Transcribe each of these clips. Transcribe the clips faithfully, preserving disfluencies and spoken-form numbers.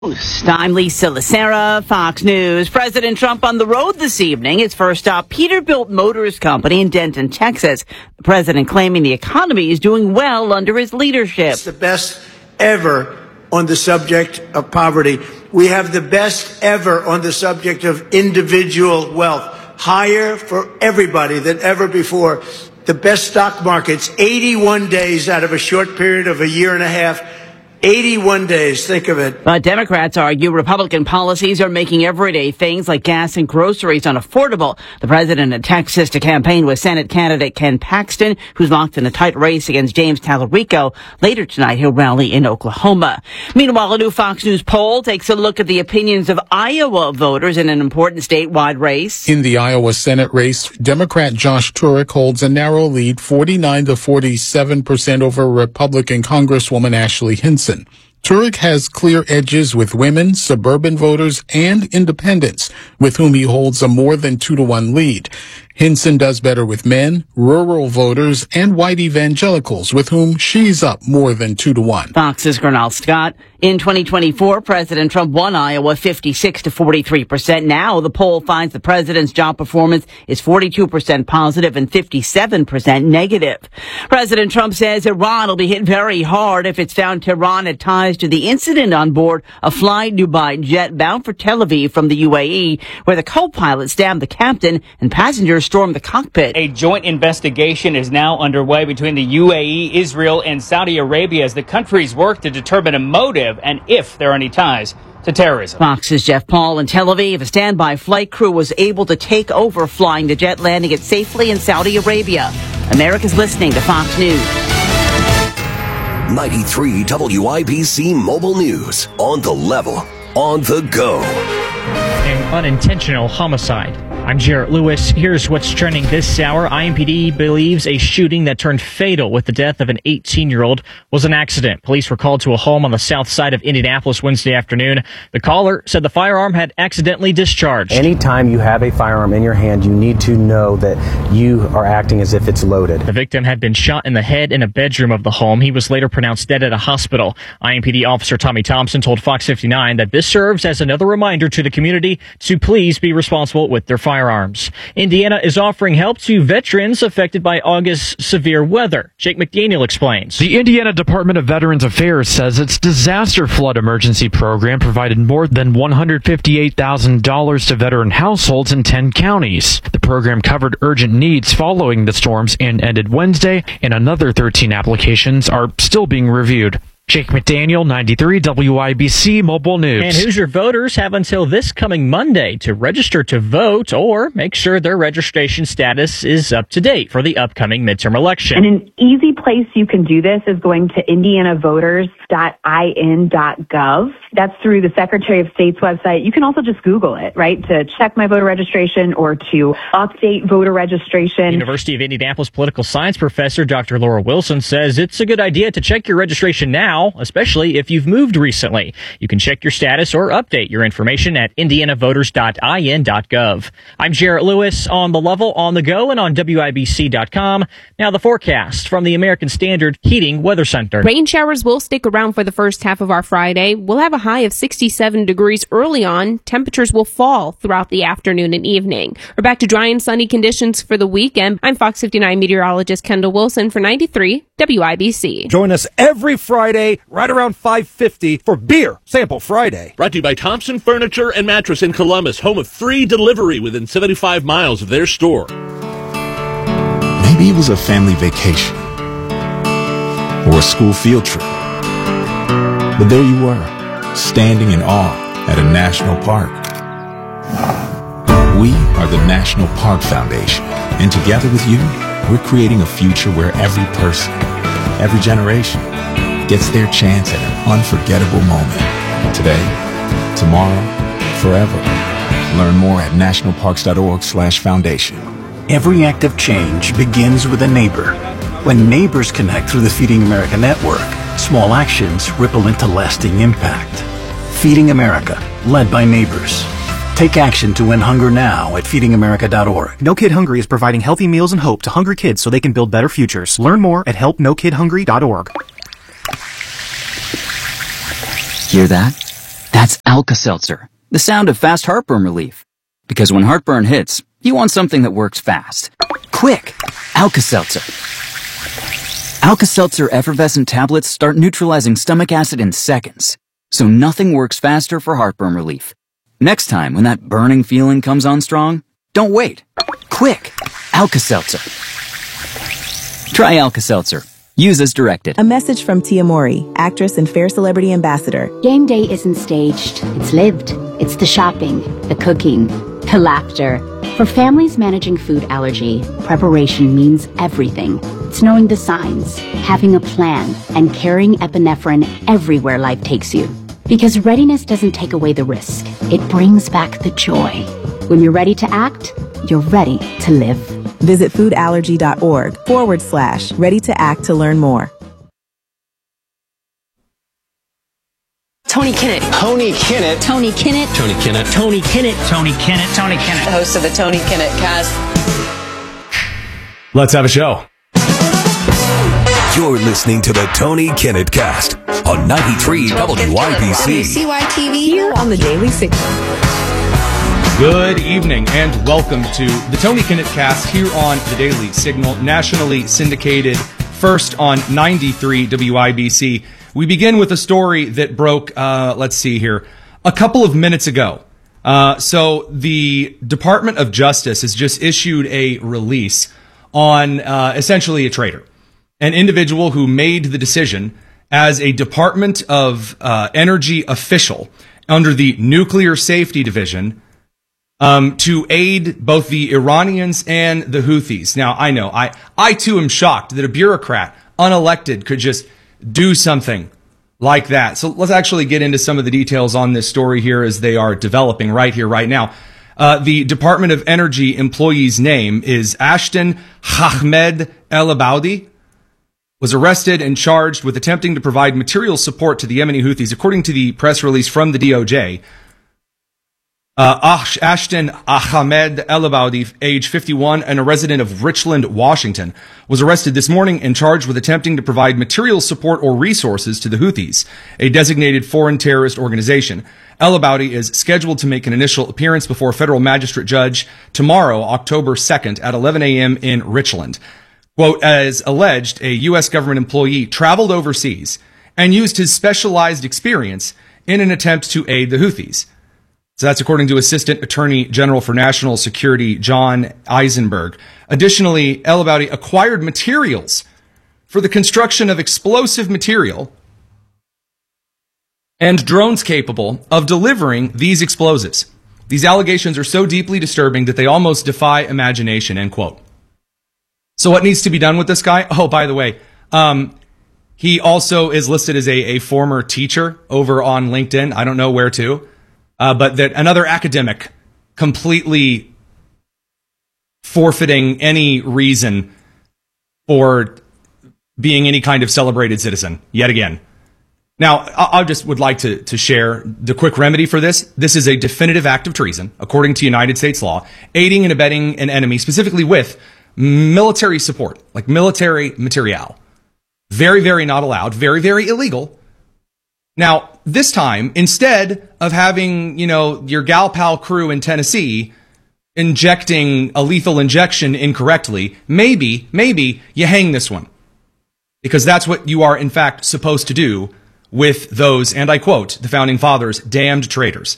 I'm Lisa Lacera, Fox News. President Trump on the road this evening. His first stop, Peterbilt Motors Company in Denton, Texas. The president claiming the economy is doing well under his leadership. It's the best ever on the subject of poverty. We have the best ever on the subject of individual wealth. Higher for everybody than ever before. The best stock markets, eighty-one days out of a short period of a year and a half. eighty-one days, think of it. But Democrats argue Republican policies are making everyday things like gas and groceries unaffordable. The president in Texas to campaign with Senate candidate Ken Paxton, who's locked in a tight race against James Talarico. Later tonight, he'll rally in Oklahoma. Meanwhile, a new Fox News poll takes a look at the opinions of Iowa voters in an important statewide race. In the Iowa Senate race, Democrat Josh Turek holds a narrow lead, forty-nine to forty-seven percent over Republican Congresswoman Ashley Hinson. Turek has clear edges with women, suburban voters, and independents, with whom he holds a more than two to one lead. Hinson does better with men, rural voters, and white evangelicals, with whom she's up more than two to one. Fox's Gernal Scott. In twenty twenty-four, President Trump won Iowa fifty-six to forty-three percent. Now the poll finds the president's job performance is forty-two percent positive and fifty-seven percent negative. President Trump says Iran will be hit very hard if it's found Tehran had ties to the incident on board a Fly Dubai jet bound for Tel Aviv from the U A E, where the co-pilot stabbed the captain and passengers stormed the cockpit. A joint investigation is now underway between the U A E, Israel, and Saudi Arabia as the countries work to determine a motive and if there are any ties to terrorism. Fox's Jeff Paul in Tel Aviv. A standby flight crew was able to take over flying the jet, landing it safely in Saudi Arabia. America's listening to Fox News. ninety-three W I B C Mobile News. On the level, on the go. An unintentional homicide. I'm Jarrett Lewis. Here's what's trending this hour. I M P D believes a shooting that turned fatal with the death of an eighteen-year-old was an accident. Police were called to a home on the south side of Indianapolis Wednesday afternoon. The caller said the firearm had accidentally discharged. Anytime you have a firearm in your hand, you need to know that you are acting as if it's loaded. The victim had been shot in the head in a bedroom of the home. He was later pronounced dead at a hospital. I M P D officer Tommy Thompson told Fox fifty-nine that this serves as another reminder to the community to please be responsible with their firearms. Indiana is offering help to veterans affected by August's severe weather. Jake McDaniel explains. The Indiana Department of Veterans Affairs says its disaster flood emergency program provided more than one hundred fifty-eight thousand dollars to veteran households in ten counties. The program covered urgent needs following the storms and ended Wednesday, and another thirteen applications are still being reviewed. Jake McDaniel, ninety-three W I B C Mobile News. And Hoosier voters have until this coming Monday to register to vote or make sure their registration status is up to date for the upcoming midterm election. And an easy place you can do this is going to indiana voters dot I N dot gov. That's through the Secretary of State's website. You can also just Google it, right, to check my voter registration or to update voter registration. University of Indianapolis political science professor Doctor Laura Wilson says it's a good idea to check your registration now, especially if you've moved recently. You can check your status or update your information at indiana voters dot I N dot gov. I'm Jarrett Lewis on the level, on the go, and on W I B C dot com. Now the forecast from the American Standard Heating Weather Center. Rain showers will stick around for the first half of our Friday. We'll have a high of sixty-seven degrees early on. Temperatures will fall throughout the afternoon and evening. We're back to dry and sunny conditions for the weekend. I'm Fox fifty-nine meteorologist Kendall Wilson for ninety-three W I B C. Join us every Friday right around five fifty for Beer Sample Friday. Brought to you by Thompson Furniture and Mattress in Columbus, home of free delivery within seventy-five miles of their store. Maybe it was a family vacation or a school field trip. But there you were, standing in awe at a national park. We are the National Park Foundation, and together with you, we're creating a future where every person, every generation, gets their chance at an unforgettable moment. Today, tomorrow, forever. Learn more at nationalparks.org slash foundation. Every act of change begins with a neighbor. When neighbors connect through the Feeding America network, small actions ripple into lasting impact. Feeding America, led by neighbors. Take action to end hunger now at feeding america dot org. No Kid Hungry is providing healthy meals and hope to hungry kids so they can build better futures. Learn more at help no kid hungry dot org. Hear that? That's Alka-Seltzer, the sound of fast heartburn relief. Because when heartburn hits, you want something that works fast. Quick! Alka-Seltzer. Alka-Seltzer effervescent tablets start neutralizing stomach acid in seconds. So nothing works faster for heartburn relief. Next time when that burning feeling comes on strong, don't wait. Quick! Alka-Seltzer. Try Alka-Seltzer. Use as directed. A message from Tia Mori, actress and Fair Celebrity Ambassador. Game day isn't staged. It's lived. It's the shopping, the cooking, the laughter. For families managing food allergy, preparation means everything. It's knowing the signs, having a plan, and carrying epinephrine everywhere life takes you. Because readiness doesn't take away the risk. It brings back the joy. When you're ready to act, you're ready to live. Visit foodallergy.org forward slash ready to act to learn more. Tony Kinnett. Tony Kinnett. Tony Kinnett. Tony Kinnett. Tony Kinnett. Tony Kinnett. Tony Kinnett. The host of the Tony Kinnett Cast. Let's have a show. You're listening to the Tony Kinnett Cast on ninety-three W I B C. C Y T V here on the Daily Signal. Good evening and welcome to the Tony Kinnett Cast here on the Daily Signal, nationally syndicated, first on ninety-three W I B C. We begin with a story that broke, uh, let's see here, a couple of minutes ago. Uh, so the Department of Justice has just issued a release on uh, essentially a traitor, an individual who made the decision as a Department of uh, Energy official under the Nuclear Safety Division Um, to aid both the Iranians and the Houthis. Now, I know, I, I too am shocked that a bureaucrat, unelected, could just do something like that. So let's actually get into some of the details on this story here as they are developing right here, right now. Uh, the Department of Energy employee's name is Ashton Ahmed El-Abaudi, was arrested and charged with attempting to provide material support to the Yemeni Houthis, according to the press release from the D O J. Uh, Ashton Ahmed El-Abaudi, age fifty-one and a resident of Richland, Washington, was arrested this morning and charged with attempting to provide material support or resources to the Houthis, a designated foreign terrorist organization. El-Abaudi is scheduled to make an initial appearance before a federal magistrate judge tomorrow, October second, at eleven a.m. in Richland. Quote, as alleged, a U S government employee traveled overseas and used his specialized experience in an attempt to aid the Houthis. So that's according to Assistant Attorney General for National Security, John Eisenberg. Additionally, El-Abaudi acquired materials for the construction of explosive material and drones capable of delivering these explosives. These allegations are so deeply disturbing that they almost defy imagination, end quote. So what needs to be done with this guy? Oh, by the way, um, he also is listed as a, a former teacher over on LinkedIn. I don't know where to. Uh, but that another academic completely forfeiting any reason for being any kind of celebrated citizen yet again. Now, I, I just would like to, to share the quick remedy for this. This is a definitive act of treason, according to United States law, aiding and abetting an enemy, specifically with military support, like military material. Very, very not allowed, very, very illegal. Now, this time, instead of having, you know, your gal pal crew in Tennessee injecting a lethal injection incorrectly, maybe, maybe you hang this one. Because that's what you are, in fact, supposed to do with those, and I quote, the Founding Fathers, damned traitors.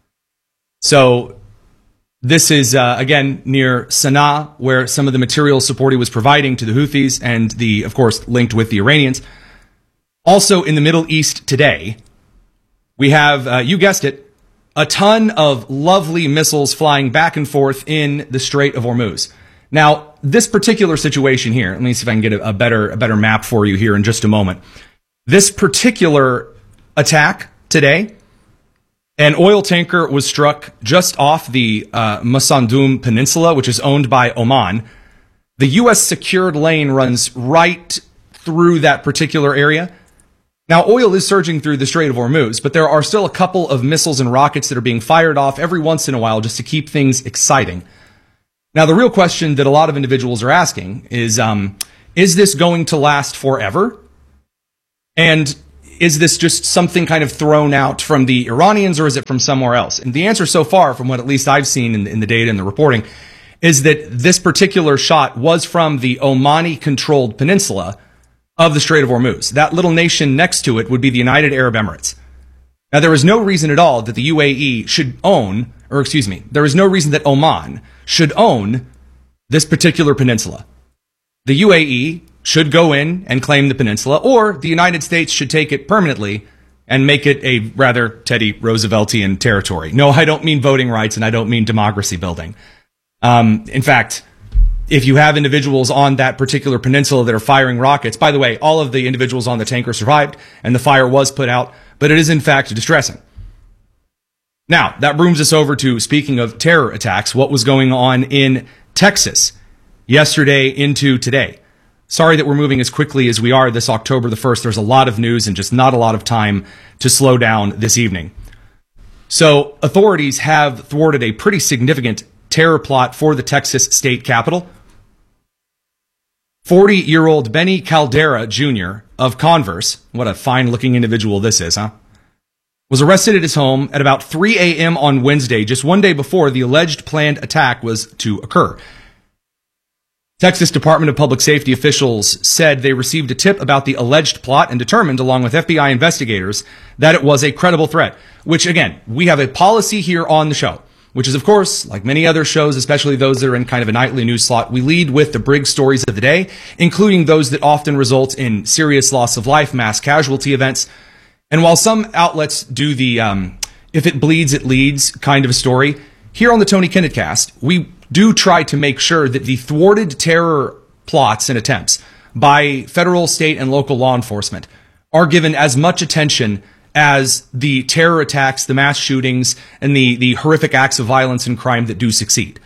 So, this is, uh, again, near Sana'a, where some of the material support he was providing to the Houthis and the, of course, linked with the Iranians. Also in the Middle East today, we have, uh, you guessed it, a ton of lovely missiles flying back and forth in the Strait of Hormuz. Now, this particular situation here, let me see if I can get a, a better a better map for you here in just a moment. This particular attack today, an oil tanker was struck just off the uh, Masandum Peninsula, which is owned by Oman. The U S secured lane runs right through that particular area. Now, oil is surging through the Strait of Hormuz, but there are still a couple of missiles and rockets that are being fired off every once in a while just to keep things exciting. Now, the real question that a lot of individuals are asking is, um, is this going to last forever? And is this just something kind of thrown out from the Iranians, or is it from somewhere else? And the answer so far, from what at least I've seen in, in the data and the reporting, is that this particular shot was from the Omani-controlled peninsula of the Strait of Hormuz. That little nation next to it would be the United Arab Emirates. Now, there is no reason at all that the U A E should own, or excuse me, there is no reason that Oman should own this particular peninsula. The U A E should go in and claim the peninsula, or the United States should take it permanently and make it a rather Teddy Rooseveltian territory. No, I don't mean voting rights, and I don't mean democracy building. Um, in fact, if you have individuals on that particular peninsula that are firing rockets, by the way, all of the individuals on the tanker survived, and the fire was put out, but it is in fact distressing. Now, that brings us over to, speaking of terror attacks, what was going on in Texas yesterday into today. Sorry that we're moving as quickly as we are this October the first. There's a lot of news and just not a lot of time to slow down this evening. So authorities have thwarted a pretty significant terror plot for the Texas state capitol. forty-year-old Benny Caldera Junior of Converse, what a fine-looking individual this is, huh? Was arrested at his home at about three a.m. on Wednesday, just one day before the alleged planned attack was to occur. Texas Department of Public Safety officials said they received a tip about the alleged plot and determined, along with F B I investigators, that it was a credible threat, which, again, we have a policy here on the show, which is, of course, like many other shows, especially those that are in kind of a nightly news slot, we lead with the Briggs stories of the day, including those that often result in serious loss of life, mass casualty events. And while some outlets do the um, if it bleeds, it leads kind of a story, here on the Tony Kinnett Cast, we do try to make sure that the thwarted terror plots and attempts by federal, state, and local law enforcement are given as much attention as the terror attacks, the mass shootings, and the, the horrific acts of violence and crime that do succeed.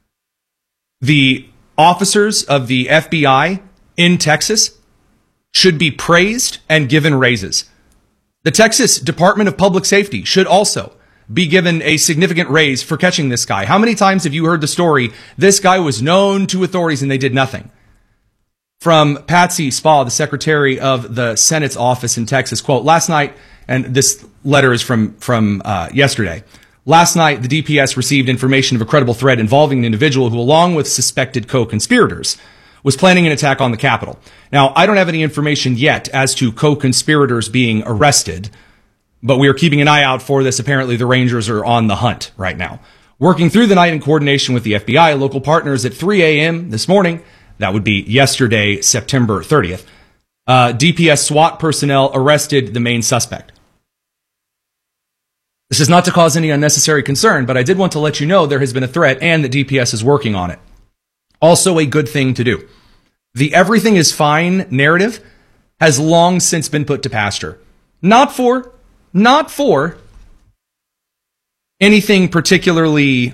The officers of the F B I in Texas should be praised and given raises. The Texas Department of Public Safety should also be given a significant raise for catching this guy. How many times have you heard the story, this guy was known to authorities and they did nothing? From Patsy Spa, the secretary of the Senate's office in Texas, quote, last night, and this letter is from, from uh, yesterday, last night the D P S received information of a credible threat involving an individual who, along with suspected co-conspirators, was planning an attack on the Capitol. Now, I don't have any information yet as to co-conspirators being arrested, but we are keeping an eye out for this. Apparently, the Rangers are on the hunt right now. Working through the night in coordination with the F B I, local partners at three a.m. this morning, that would be yesterday, September thirtieth, uh, D P S SWAT personnel arrested the main suspect. This is not to cause any unnecessary concern, but I did want to let you know there has been a threat and that D P S is working on it. Also a good thing to do. The everything is fine narrative has long since been put to pasture. Not for... Not for anything particularly,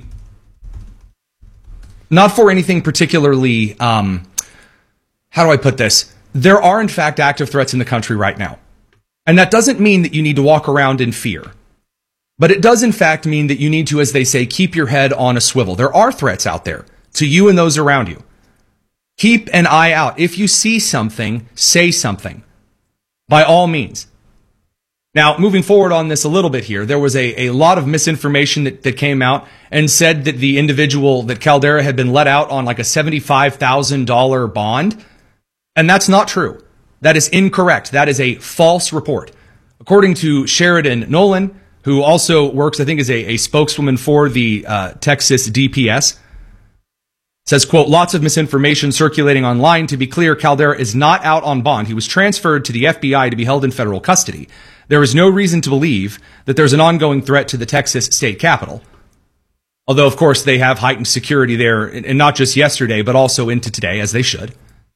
not for anything particularly, um, how do I put this? There are, in fact, active threats in the country right now. And that doesn't mean that you need to walk around in fear. But it does, in fact, mean that you need to, as they say, keep your head on a swivel. There are threats out there to you and those around you. Keep an eye out. If you see something, say something. By all means. Now, moving forward on this a little bit here, there was a, a lot of misinformation that, that came out and said that the individual, that Caldera had been let out on like a seventy-five thousand dollars bond. And that's not true. That is incorrect. That is a false report. According to Sheridan Nolan, who also works, I think, as a, a spokeswoman for the uh, Texas D P S, says, quote, lots of misinformation circulating online. To be clear, Caldera is not out on bond. He was transferred to the F B I to be held in federal custody. There is no reason to believe that there's an ongoing threat to the Texas state capitol. Although, of course, they have heightened security there, and not just yesterday, but also into today, as they should.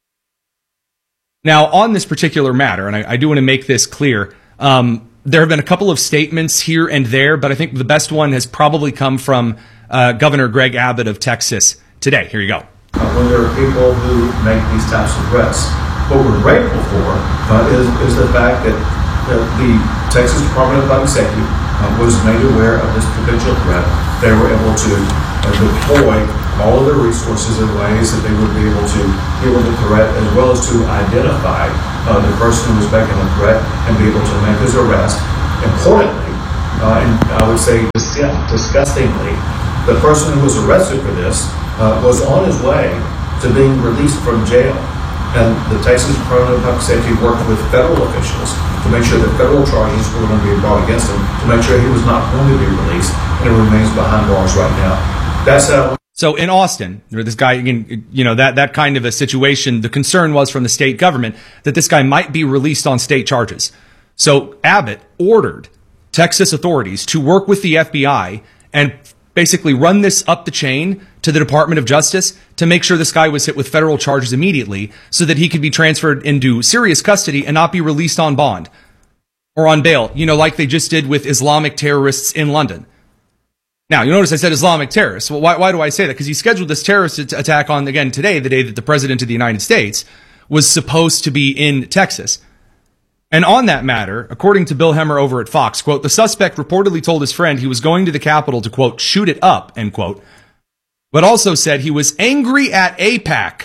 Now, on this particular matter, and I, I do want to make this clear, um, there have been a couple of statements here and there, but I think the best one has probably come from uh, Governor Greg Abbott of Texas today. Here you go. When there are people who make these types of threats, what we're grateful for uh, is, is the fact that Uh, the Texas Department of Public Safety uh, was made aware of this potential threat. They were able to uh, deploy all of their resources in ways that they would be able to deal with the threat, as well as to identify uh, the person who was making the threat and be able to make his arrest. Importantly, uh, and I would say disgustingly, the person who was arrested for this uh, was on his way to being released from jail. And the Texas Department of Public Safety worked with federal officials to make sure that federal charges were going to be brought against him, to make sure he was not going to be released, and it remains behind bars right now. That's how. So in Austin, where this guy, you know, that, that kind of a situation, the concern was from the state government that this guy might be released on state charges. So Abbott ordered Texas authorities to work with the F B I and basically run this up the chain to the Department of Justice to make sure this guy was hit with federal charges immediately so that he could be transferred into serious custody and not be released on bond or on bail, you know, like they just did with Islamic terrorists in London. Now, you notice I said Islamic terrorists. Well, why, why do I say that? Because he scheduled this terrorist attack on, again, today, the day that the president of the United States was supposed to be in Texas. And on that matter, according to Bill Hemmer over at Fox, quote, the suspect reportedly told his friend he was going to the Capitol to, quote, shoot it up, end quote, but also said he was angry at AIPAC.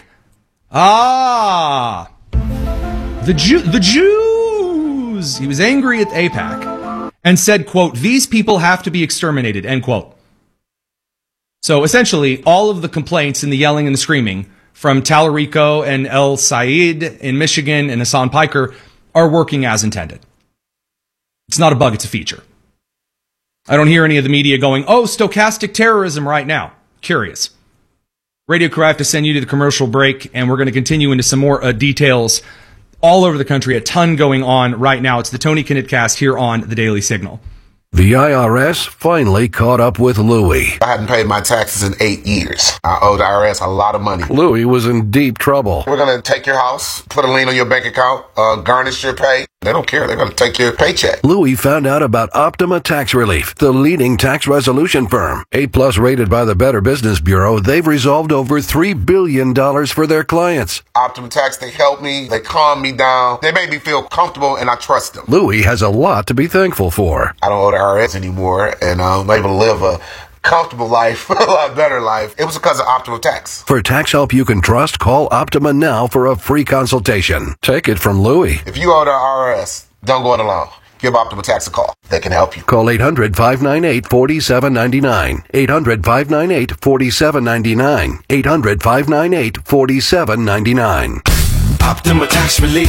Ah, the Jew, the Jews. He was angry at AIPAC and said, quote, these people have to be exterminated, end quote. So essentially, all of the complaints and the yelling and the screaming from Talarico and El Said in Michigan and Hassan Piker are working as intended. It's not a bug, it's a feature. I don't hear any of the media going, oh, stochastic terrorism right now. Curious. Radio Crew, I have to send you to the commercial break, and we're going to continue into some more uh, details all over the country. A ton going on right now. It's the Tony Kinnett Cast here on The Daily Signal. The I R S finally caught up with Louie. I hadn't paid my taxes in eight years. I owed the I R S a lot of money. Louie was in deep trouble. We're going to take your house, put a lien on your bank account, uh, garnish your pay. They don't care. They're going to take your paycheck. Louie found out about Optima Tax Relief, the leading tax resolution firm. A-plus rated by the Better Business Bureau, they've resolved over three billion dollars for their clients. Optima Tax, they help me. They calm me down. They make me feel comfortable, and I trust them. Louie has a lot to be thankful for. I don't owe the I R S anymore, and I'm able to live a comfortable life, a lot better life. It was because of Optima Tax. For tax help you can trust, call Optima now for a free consultation. Take it from Louie. If you owe the I R S, don't go it alone. Give Optima Tax a call. They can help you. Call eight hundred, five nine eight, four seven nine nine. eight hundred, five nine eight, four seven nine nine. eight hundred, five nine eight, four seven nine nine. Optima Tax Relief.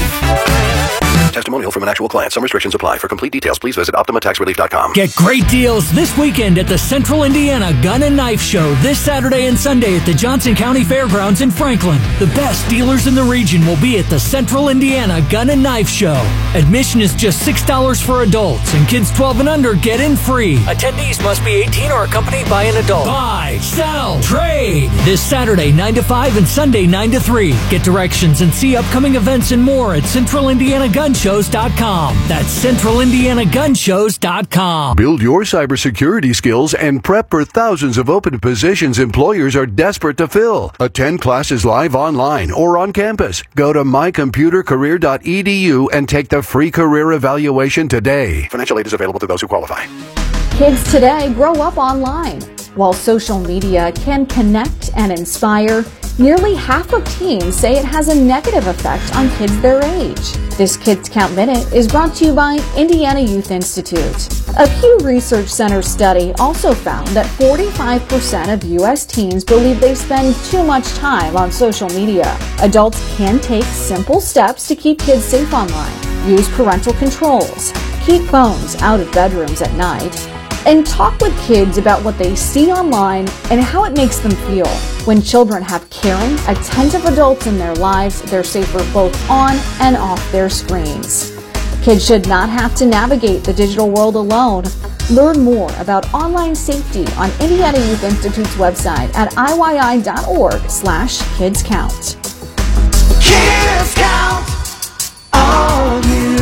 Testimonial from an actual client. Some restrictions apply. For complete details, please visit Optima Tax Relief dot com. Get great deals this weekend at the Central Indiana Gun and Knife Show this Saturday and Sunday at the Johnson County Fairgrounds in Franklin. The best dealers in the region will be at the Central Indiana Gun and Knife Show. Admission is just six dollars for adults, and kids twelve and under get in free. Attendees must be eighteen or accompanied by an adult. Buy, sell, trade. This Saturday nine to five and Sunday nine to three. Get directions and see upcoming events and more at Central Indiana Gun Shows dot com. That's Central Indiana Gun Shows dot com. Build your cybersecurity skills and prep for thousands of open positions employers are desperate to fill. Attend classes live online or on campus. Go to my computer career dot e d u and take the free career evaluation today. Financial aid is available to those who qualify. Kids today grow up online. While social media can connect and inspire, nearly half of teens say it has a negative effect on kids their age. This Kids Count Minute is brought to you by Indiana Youth Institute. A Pew Research Center study also found that forty-five percent of U S teens believe they spend too much time on social media. Adults can take simple steps to keep kids safe online. Use parental controls, keep phones out of bedrooms at night, and talk with kids about what they see online and how it makes them feel. When children have caring, attentive adults in their lives, they're safer both on and off their screens. Kids should not have to navigate the digital world alone. Learn more about online safety on Indiana Youth Institute's website at i y i dot org slash kids count. Kids Count on you.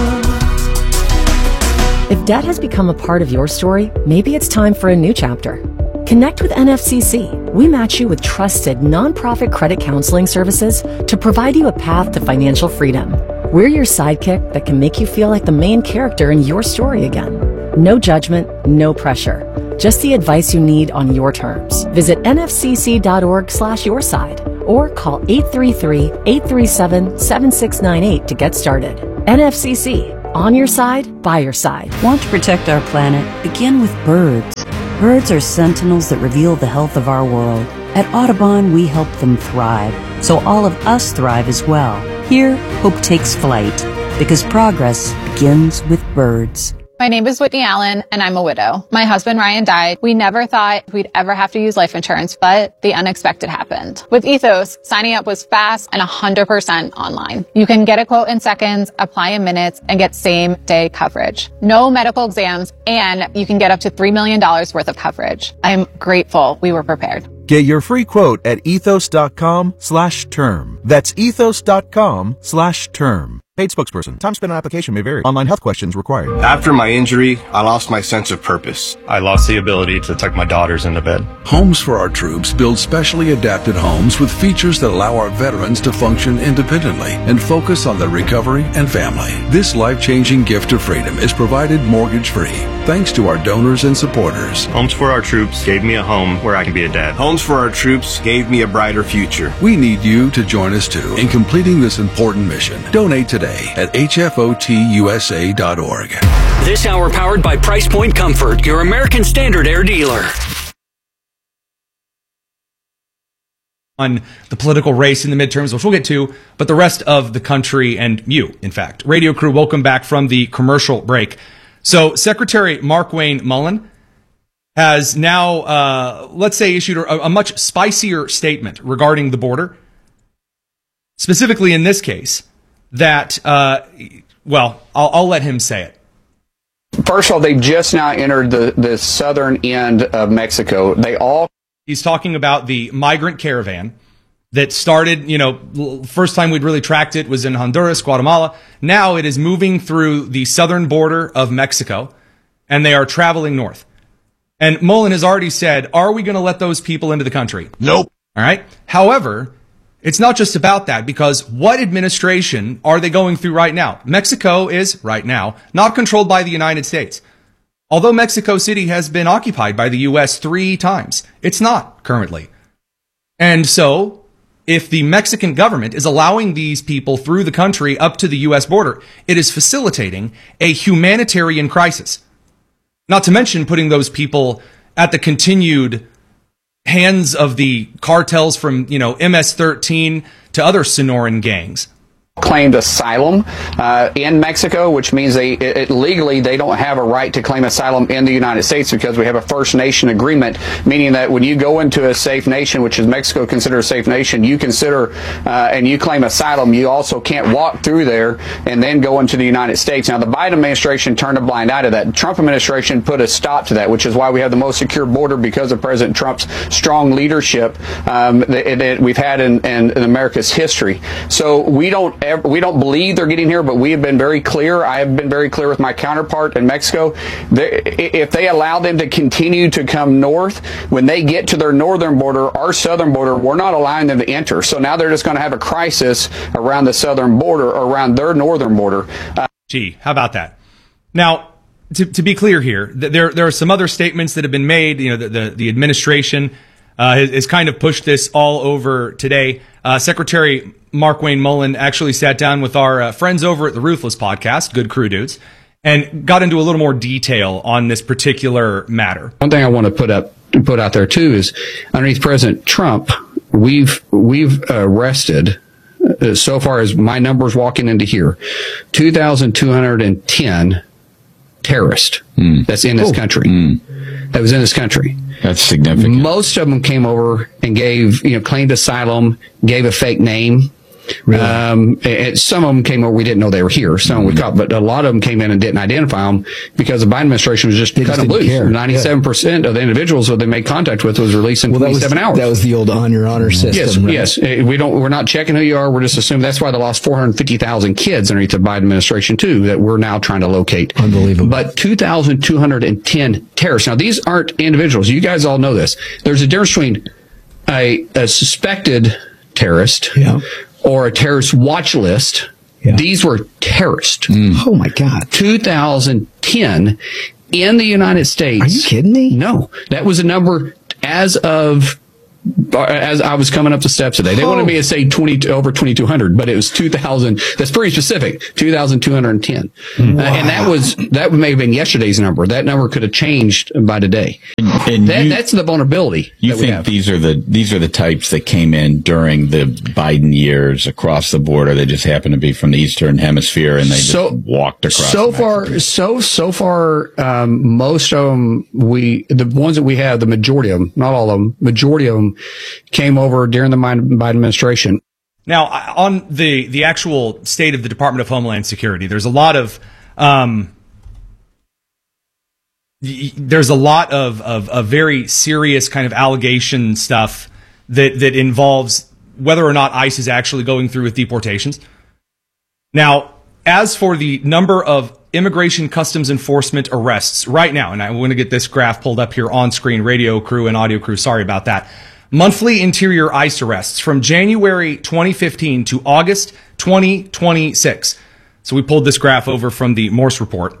If debt has become a part of your story, maybe it's time for a new chapter. Connect with N F C C. We match you with trusted nonprofit credit counseling services to provide you a path to financial freedom. We're your sidekick that can make you feel like the main character in your story again. No judgment, no pressure. Just the advice you need on your terms. Visit nfcc.org slash your side or call eight three three, eight three seven, seven six nine eight to get started. N F C C, on your side, by your side. Want to protect our planet? Begin with birds. Birds are sentinels that reveal the health of our world. At Audubon, we help them thrive, so all of us thrive as well. Here, hope takes flight, because progress begins with birds. My name is Whitney Allen, and I'm a widow. My husband, Ryan, died. We never thought we'd ever have to use life insurance, but the unexpected happened. With Ethos, signing up was fast and one hundred percent online. You can get a quote in seconds, apply in minutes, and get same-day coverage. No medical exams, and you can get up to three million dollars worth of coverage. I'm grateful we were prepared. Get your free quote at ethos.com slash term. That's ethos.com slash term. Paid spokesperson. Time spent on application may vary. Online health questions required. After my injury, I lost my sense of purpose. I lost the ability to tuck my daughters into bed. Homes for Our Troops build specially adapted homes with features that allow our veterans to function independently and focus on their recovery and family. This life-changing gift of freedom is provided mortgage-free thanks to our donors and supporters. Homes for Our Troops gave me a home where I can be a dad. Homes for Our Troops gave me a brighter future. We need you to join us too in completing this important mission. Donate today at H F O T U S A dot org. This hour powered by Price Point Comfort, your American Standard Air dealer. On the political race in the midterms, which we'll get to, but the rest of the country and you, in fact. Radio crew, welcome back from the commercial break. So Secretary Markwayne Mullin has now, uh, let's say, issued a, a much spicier statement regarding the border. Specifically in this case, that, uh, well, I'll, I'll let him say it. First of all, they just now entered the, the southern end of Mexico. They all... He's talking about the migrant caravan that started, you know, first time we'd really tracked it was in Honduras, Guatemala. Now it is moving through the southern border of Mexico, and they are traveling north. And Mullen has already said, are we going to let those people into the country? Nope. All right. However, it's not just about that, because what administration are they going through right now? Mexico is, right now, not controlled by the United States. Although Mexico City has been occupied by the U S three times, it's not currently. And so, if the Mexican government is allowing these people through the country up to the U S border, it is facilitating a humanitarian crisis. Not to mention putting those people at the continued hands of the cartels from, you know, M S thirteen to other Sonoran gangs. Claimed asylum uh, in Mexico, which means they it, legally they don't have a right to claim asylum in the United States because we have a First Nation agreement, meaning that when you go into a safe nation, which is Mexico considered a safe nation, you consider uh, and you claim asylum, you also can't walk through there and then go into the United States. Now, the Biden administration turned a blind eye to that. The Trump administration put a stop to that, which is why we have the most secure border because of President Trump's strong leadership um, that, that we've had in, in, in America's history. So we don't We don't believe they're getting here, but we have been very clear. I have been very clear with my counterpart in Mexico. They, if they allow them to continue to come north, when they get to their northern border, our southern border, we're not allowing them to enter. So now they're just going to have a crisis around the southern border, around their northern border. Uh, Gee, how about that? Now, to, to be clear here, there there are some other statements that have been made. You know, the the, the administration uh, has, has kind of pushed this all over today. Uh, Secretary Markwayne Mullin actually sat down with our uh, friends over at the Ruthless podcast, Good Crew Dudes, and got into a little more detail on this particular matter. One thing I want to put up put out there too is underneath President Trump, we've we've arrested uh, so far as my numbers walking into here, two thousand two hundred ten terrorists mm. that's in this oh. country. Mm. That was in this country. That's significant. Most of them came over and gave, you know, claimed asylum, gave a fake name. Really? Um, and some of them came over, we didn't know they were here. Some mm-hmm. we caught, but a lot of them came in and didn't identify them because the Biden administration was just cut them loose. ninety-seven percent yeah. of the individuals that they made contact with was released in well, twenty-seven that was, hours. That was the old on your honor system. Yes, right? yes. We don't, we're not checking who you are. We're just assuming that's why they lost four hundred fifty thousand kids underneath the Biden administration too, that we're now trying to locate. Unbelievable. But two thousand two hundred ten terrorists. Now, these aren't individuals. You guys all know this. There's a difference between a, a suspected terrorist yeah. or a terrorist watch list. Yeah. These were terrorists. Mm. Oh, my God. two thousand ten, in the United States. Are you kidding me? No, that was a number as of as I was coming up the steps today. They oh. wanted me to say twenty over twenty-two hundred, but it was two thousand. That's pretty specific. two thousand two hundred ten. Wow. Uh, and that was, that may have been yesterday's number. That number could have changed by today. And, and that, you, that's the vulnerability. You think these are the, these are the types that came in during the Biden years across the border. They just happened to be from the Eastern Hemisphere and they so, just walked across. So far, so, so far, um, most of them, we, the ones that we have, the majority of them, not all of them, majority of them came over during the Biden administration. Now, on the, the actual state of the Department of Homeland Security, there's a lot of, um, there's a lot of, of, of very serious kind of allegation stuff that, that involves whether or not ICE is actually going through with deportations. Now, as for the number of Immigration Customs Enforcement arrests right now, and I want to get this graph pulled up here on screen, radio crew and audio crew, sorry about that. Monthly interior ICE arrests from January twenty fifteen to August twenty twenty-six. So we pulled this graph over from the Morse report.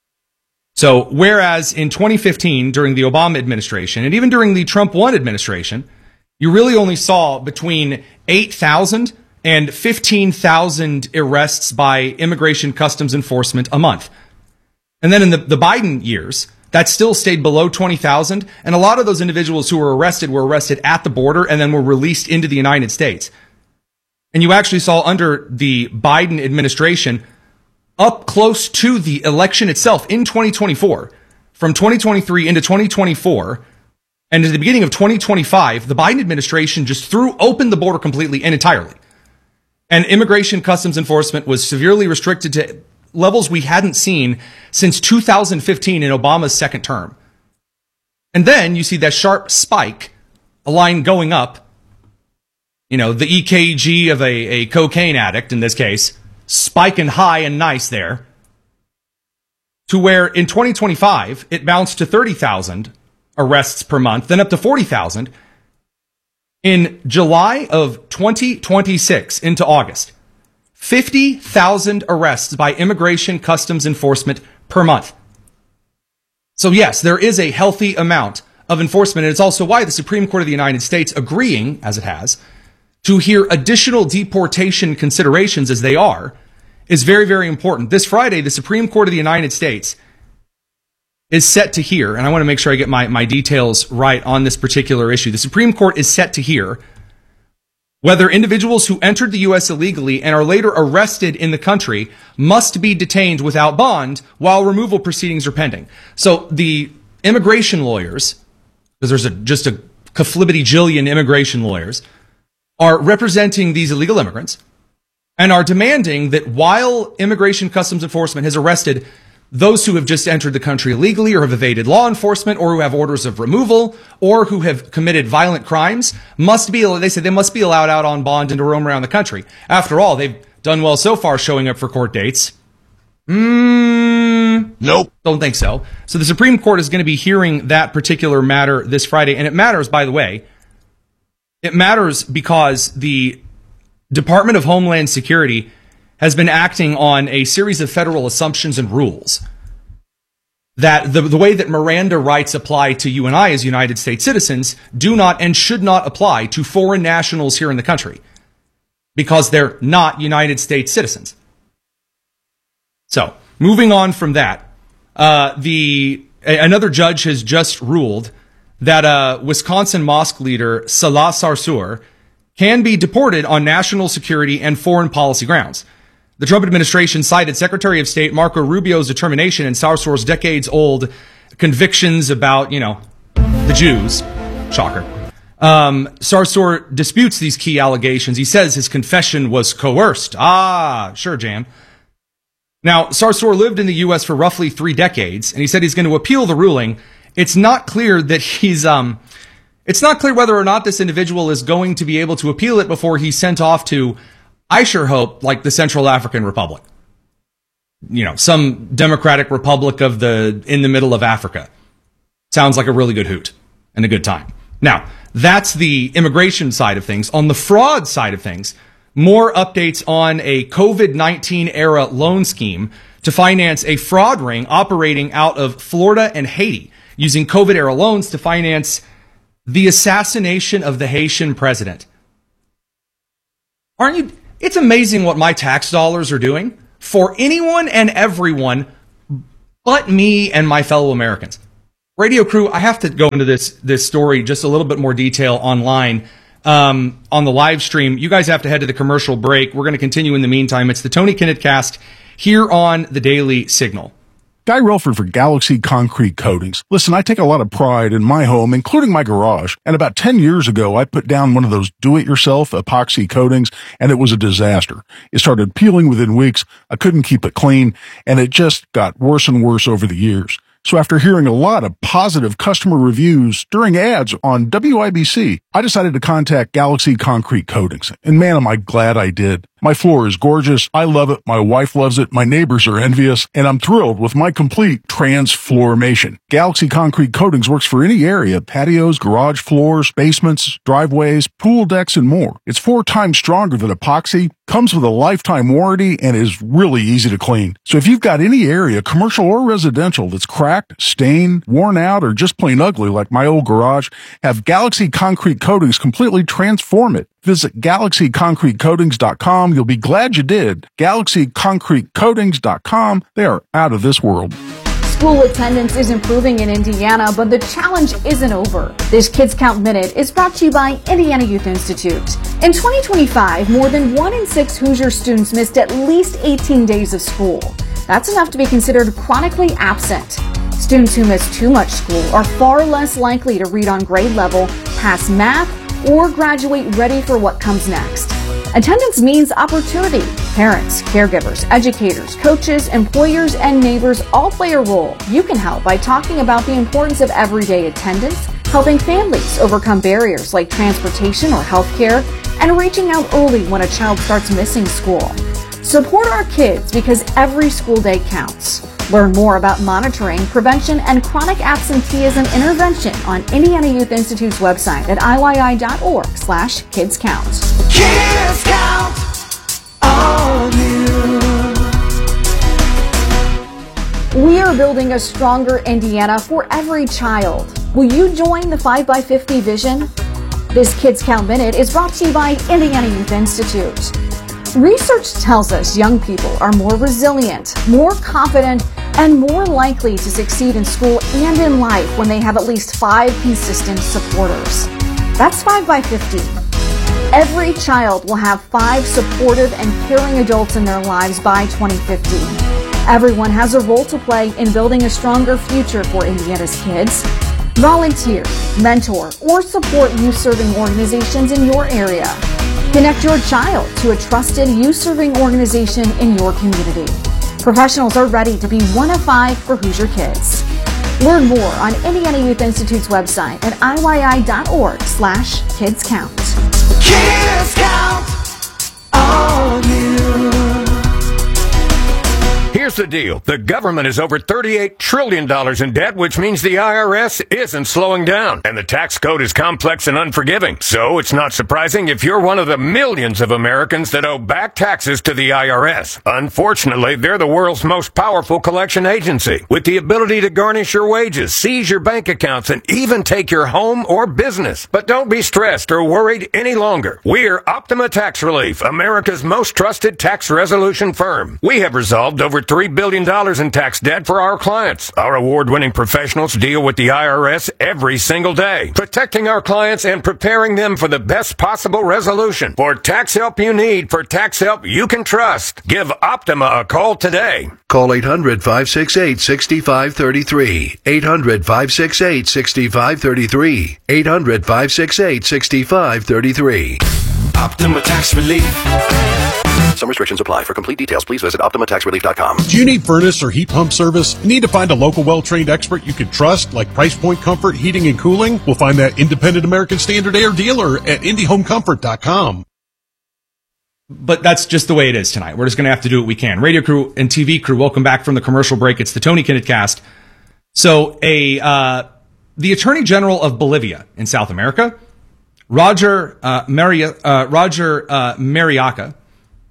So whereas in twenty fifteen, during the Obama administration, and even during the Trump one administration, you really only saw between eight thousand and fifteen thousand arrests by Immigration Customs Enforcement a month. And then in the, the Biden years, that still stayed below twenty thousand. And a lot of those individuals who were arrested were arrested at the border and then were released into the United States. And you actually saw under the Biden administration up close to the election itself in twenty twenty-four, from twenty twenty-three into twenty twenty-four, and at the beginning of twenty twenty-five, the Biden administration just threw open the border completely and entirely. And Immigration Customs Enforcement was severely restricted to levels we hadn't seen since two thousand fifteen in Obama's second term. And then you see that sharp spike, a line going up, you know, the E K G of a, a cocaine addict in this case, spiking high and nice there, to where in twenty twenty-five, it bounced to thirty thousand arrests per month, then up to forty thousand. In July of twenty twenty-six into August, fifty thousand arrests by Immigration Customs Enforcement per month. So yes, there is a healthy amount of enforcement, and it's also why the Supreme Court of the United States, agreeing, as it has, to hear additional deportation considerations as they are, is very, very important. This Friday, the Supreme Court of the United States is set to hear, and I want to make sure I get my, my details right on this particular issue. The Supreme Court is set to hear whether individuals who entered the U S illegally and are later arrested in the country must be detained without bond while removal proceedings are pending. So the immigration lawyers, because there's a, just a kaflibbity-jillion immigration lawyers, are representing these illegal immigrants and are demanding that while Immigration Customs Enforcement has arrested those who have just entered the country illegally or have evaded law enforcement or who have orders of removal or who have committed violent crimes must be, they say they must be allowed out on bond and to roam around the country. After all, they've done well so far showing up for court dates. Mm, nope. Don't think so. So the Supreme Court is going to be hearing that particular matter this Friday. And it matters, by the way. It matters because the Department of Homeland Security has been acting on a series of federal assumptions and rules that the, the way that Miranda rights apply to you and I as United States citizens do not and should not apply to foreign nationals here in the country because they're not United States citizens. So, moving on from that, uh, the another judge has just ruled that uh, Wisconsin mosque leader Salah Sarsour can be deported on national security and foreign policy grounds. The Trump administration cited Secretary of State Marco Rubio's determination and Sarsour's decades-old convictions about, you know, the Jews. Shocker. Um, Sarsour disputes these key allegations. He says his confession was coerced. Ah, sure, Jan. Now, Sarsour lived in the U S for roughly three decades, and he said he's going to appeal the ruling. It's not clear that he's, um, it's not clear whether or not this individual is going to be able to appeal it before he's sent off to, I sure hope, like the Central African Republic. You know, some democratic republic of the, in the middle of Africa. Sounds like a really good hoot and a good time. Now, that's the immigration side of things. On the fraud side of things, more updates on a COVID nineteen era loan scheme to finance a fraud ring operating out of Florida and Haiti, using COVID-era loans to finance the assassination of the Haitian president. Aren't you? It's amazing what my tax dollars are doing for anyone and everyone but me and my fellow Americans. Radio crew, I have to go into this this story just a little bit more detail online um, on the live stream. You guys have to head to the commercial break. We're going to continue in the meantime. It's the Tony Kinnett Cast here on the Daily Signal. Guy Relford for Galaxy Concrete Coatings. Listen, I take a lot of pride in my home, including my garage. And about ten years ago, I put down one of those do-it-yourself epoxy coatings, and it was a disaster. It started peeling within weeks. I couldn't keep it clean, and it just got worse and worse over the years. So after hearing a lot of positive customer reviews during ads on W I B C, I decided to contact Galaxy Concrete Coatings. And man, am I glad I did. My floor is gorgeous. I love it. My wife loves it. My neighbors are envious. And I'm thrilled with my complete transformation. Galaxy Concrete Coatings works for any area: patios, garage floors, basements, driveways, pool decks, and more. It's four times stronger than epoxy, comes with a lifetime warranty, and is really easy to clean. So if you've got any area, commercial or residential, that's cracked, stained, worn out, or just plain ugly like my old garage, have Galaxy Concrete Coatings completely transform it. Visit galaxy concrete coatings dot com. You'll be glad you did. galaxy concrete coatings dot com. They are out of this world. School attendance is improving in Indiana, but the challenge isn't over. This Kids Count Minute is brought to you by Indiana Youth Institute. In twenty twenty-five, more than one in six Hoosier students missed at least eighteen days of school. That's enough to be considered chronically absent. Students who miss too much school are far less likely to read on grade level, pass math, or graduate ready for what comes next. Attendance means opportunity. Parents, caregivers, educators, coaches, employers, and neighbors all play a role. You can help by talking about the importance of everyday attendance, helping families overcome barriers like transportation or healthcare, and reaching out early when a child starts missing school. Support our kids because every school day counts. Learn more about monitoring, prevention, and chronic absenteeism intervention on Indiana Youth Institute's website at I Y I dot org slash kids count. Kids count on you. We are building a stronger Indiana for every child. Will you join the five by fifty vision? This Kids Count Minute is brought to you by Indiana Youth Institute. Research tells us young people are more resilient, more confident, and more likely to succeed in school and in life when they have at least five consistent supporters. That's five by fifty. Every child will have five supportive and caring adults in their lives by twenty fifty. Everyone has a role to play in building a stronger future for Indiana's kids. Volunteer, mentor, or support youth-serving organizations in your area. Connect your child to a trusted youth-serving organization in your community. Professionals are ready to be one of five for Hoosier kids. Learn more on Indiana Youth Institute's website at I Y I dot org slash kids count. Kids count on you. Here's the deal. The government is over thirty-eight trillion dollars in debt, which means the I R S isn't slowing down. And the tax code is complex and unforgiving. So it's not surprising if you're one of the millions of Americans that owe back taxes to the I R S. Unfortunately, they're the world's most powerful collection agency, with the ability to garnish your wages, seize your bank accounts, and even take your home or business. But don't be stressed or worried any longer. We're Optima Tax Relief, America's most trusted tax resolution firm. We have resolved over three billion dollars in tax debt for our clients. Our award-winning professionals deal with the I R S every single day, protecting our clients and preparing them for the best possible resolution. For tax help you need, for tax help you can trust, give Optima a call today. Call eight hundred, five six eight, six five three three. eight hundred, five six eight, six five three three. eight hundred, five six eight, six five three three. Optima Tax Relief. Some restrictions apply. For complete details, please visit optima tax relief dot com. Do you need furnace or heat pump service? You need to find a local, well-trained expert you can trust, like Price Point Comfort Heating and Cooling? We'll find that independent American Standard Air dealer at indie home comfort dot com. But that's just the way it is tonight. We're just going to have to do what we can. Radio crew and T V crew, welcome back from the commercial break. It's the Tony Kinnett Cast. So, a uh, the Attorney General of Bolivia in South America, Roger uh, Maria, uh, Roger uh, Mariaca,